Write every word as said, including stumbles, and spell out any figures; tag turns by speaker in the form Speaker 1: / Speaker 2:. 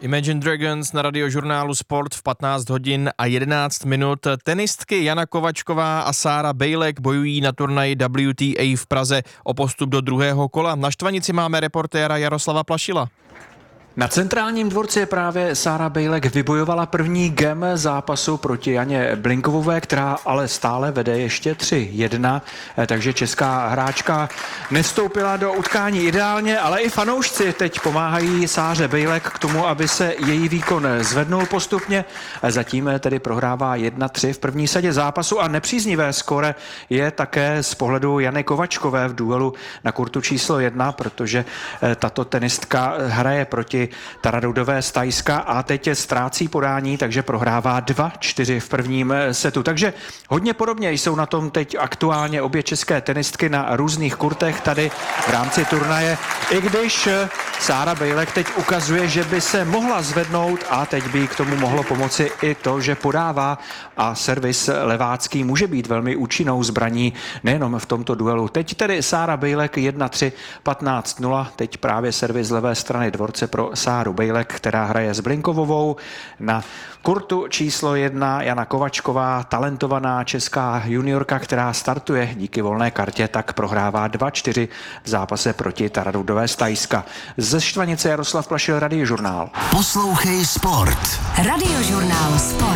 Speaker 1: Imagine Dragons na Radiožurnálu Sport v patnáct hodin a jedenáct minut. Tenistky Jana Kovačková a Sára Bejlek bojují na turnaji W T A v Praze o postup do druhého kola. Na štvanici máme reportéra Jaroslava Plašila.
Speaker 2: Na centrálním dvorci právě Sára Bejlek vybojovala první gem zápasu proti Janě Blinkovové, která ale stále vede ještě tři jedna, takže česká hráčka nevstoupila do utkání ideálně, ale i fanoušci teď pomáhají Sáře Bejlek k tomu, aby se její výkon zvednul postupně. Zatím tedy prohrává jedna tři v první sadě zápasu a nepříznivé skóre je také z pohledu Jany Kovačkové v duelu na kurtu číslo jedna, protože tato tenistka hraje proti Taradudové z Thajska a teď ztrácí podání, takže prohrává dva čtyři v prvním setu. Takže hodně podobně jsou na tom teď aktuálně obě české tenistky na různých kurtech tady v rámci turnaje, i když Sára Bejlek teď ukazuje, že by se mohla zvednout a teď by k tomu mohlo pomoci i to, že podává a servis levácký může být velmi účinnou zbraní nejenom v tomto duelu. Teď tedy Sára Bejlek jedna tři patnáct nula, teď právě servis z levé strany dvorce pro Sáru Bejlek, která hraje s Blinkovovou. Na kurtu číslo jedna Jana Kovačková, talentovaná česká juniorka, která startuje díky volné kartě, tak prohrává dva čtyři v zápase proti Taradudové z Thajska. Ze štvanice Jaroslav Plašil, Radiožurnál.
Speaker 3: Poslouchej Sport.
Speaker 4: Radiožurnál Sport.